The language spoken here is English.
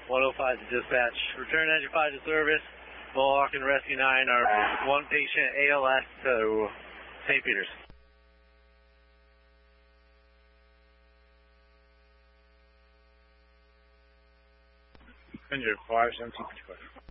105 to dispatch. Return engine 5 to service. Mohawk and Rescue 9 are one patient ALS to St. Peter's. Engine 5, 1755.